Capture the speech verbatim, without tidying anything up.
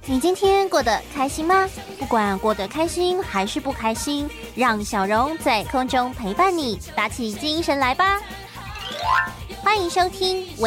你今天过得开心吗？不管过得开心还是不开心，让小蓉在空中陪伴你，打起精神来吧。欢迎收听